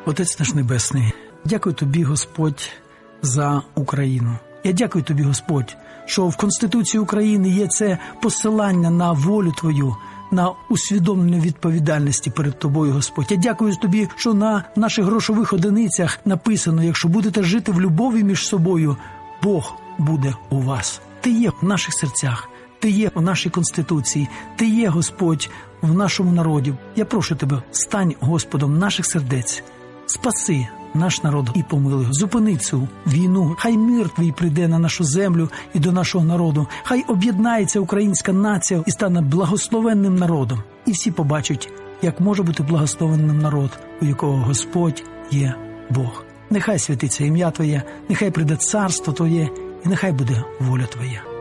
Отець наш Небесний, дякую Тобі, Господь, за Україну. Я дякую Тобі, Господь, що в Конституції України є це посилання на волю Твою, на усвідомлення відповідальності перед Тобою, Господь. Я дякую Тобі, що на наших грошових одиницях написано: якщо будете жити в любові між собою, Бог буде у вас. Ти є в наших серцях, Ти є у нашій Конституції, Ти є, Господь, в нашому народі. Я прошу Тебе, стань Господом наших сердець, спаси наш народ і помилуй. Зупини цю війну. Хай мир Твій прийде на нашу землю і до нашого народу. Хай об'єднається українська нація і стане благословенним народом. І всі побачать, як може бути благословенним народ, у якого Господь є Бог. Нехай святиться ім'я Твоє, нехай прийде царство Твоє, і нехай буде воля Твоя.